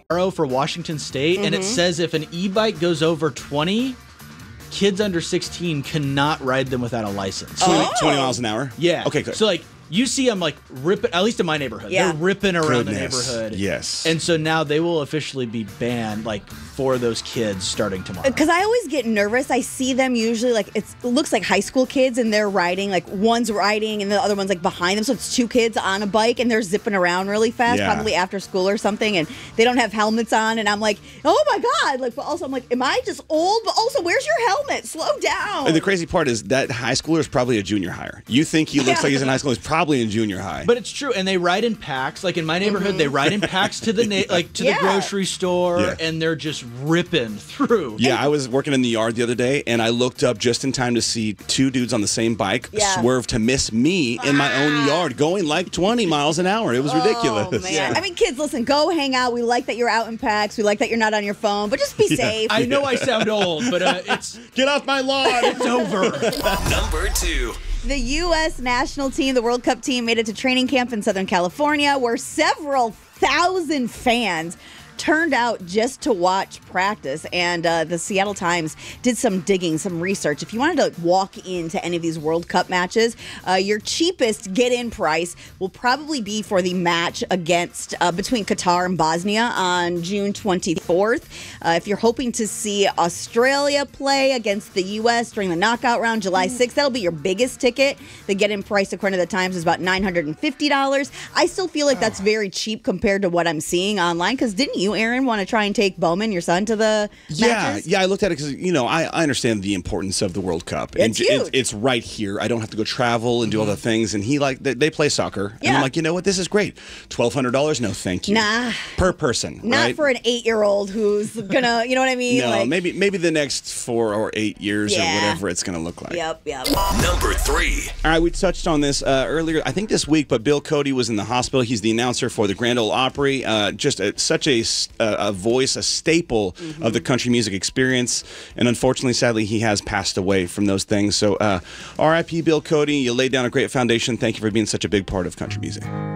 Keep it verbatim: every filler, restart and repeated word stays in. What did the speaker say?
for Washington State, mm-hmm. and it says if an e-bike goes over twenty, kids under sixteen cannot ride them without a license. twenty, oh. twenty miles an hour? Yeah. Okay, good. So, like, you see them, like, ripping, at least in my neighborhood. Yeah. They're ripping around Goodness. the neighborhood. Yes. And so now they will officially be banned, like, for those kids starting tomorrow. Because I always get nervous. I see them usually, like, it's, it looks like high school kids, and they're riding, like, one's riding and the other one's, like, behind them. So it's two kids on a bike, and they're zipping around really fast, Yeah. probably after school or something, and they don't have helmets on. And I'm like, oh, my God. Like, but also, I'm like, am I just old? But also, where's your helmet? Slow down. And the crazy part is that high schooler is probably a junior higher. You think he looks Yeah. like he's in high school. He's probably in junior high. But it's true, and they ride in packs. Like in my neighborhood, mm-hmm. they ride in packs to the na- like to Yeah. the grocery store, Yeah. and they're just ripping through. Yeah, I was working in the yard the other day, and I looked up just in time to see two dudes on the same bike Yeah. swerve to miss me in my own yard, going like twenty miles an hour. It was ridiculous. Oh, man. Yeah. I mean, kids, listen, go hang out. We like that you're out in packs. We like that you're not on your phone, but just be safe. I know I sound old, but uh, it's Get off my lawn. it's over. Number two. The U S national team, the World Cup team, made it to training camp in Southern California, where several thousand fans turned out just to watch practice. And uh, the Seattle Times did some digging, some research. If you wanted to like, walk into any of these World Cup matches, uh, your cheapest get-in price will probably be for the match against uh, between Qatar and Bosnia on June twenty-fourth. Uh, if you're hoping to see Australia play against the U S during the knockout round, July sixth, that'll be your biggest ticket. The get-in price, according to the Times, is about nine hundred fifty dollars. I still feel like that's very cheap compared to what I'm seeing online, because didn't you, Aaron, want to try and take Bowman, your son, to the Yeah, matches? yeah, I looked at it because, you know, I, I understand the importance of the World Cup. It's and j- huge. It's, it's right here. I don't have to go travel and do all the things. And he, like, they, they play soccer. And Yeah. I'm like, you know what? This is great. twelve hundred dollars? No, thank you. Nah. Per person, Not right? for an eight-year-old who's gonna, you know what I mean? No, Like, maybe maybe the next four or eight years Yeah. or whatever it's going to look like. Yep, yep. Number three. All right, we touched on this uh, earlier, I think this week, but Bill Cody was in the hospital. He's the announcer for the Grand Ole Opry. Uh, just a, such a, a voice, a staple mm-hmm. of the country music experience. And unfortunately, sadly, he has passed away from those things. So uh, R I P Bill Cody. You laid down a great foundation. Thank you for being such a big part of country music.